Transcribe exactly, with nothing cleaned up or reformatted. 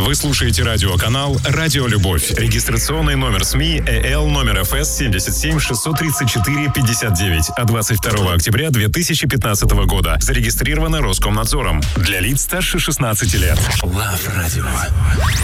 Вы слушаете радиоканал «Радио Любовь». Регистрационный номер СМИ ЭЛ номер ФС семьдесят семь шестьсот тридцать четыре пятьдесят девять от двадцать второго октября две тысячи пятнадцатого года. Зарегистрировано Роскомнадзором. Для лиц старше шестнадцати лет. Лав Радио.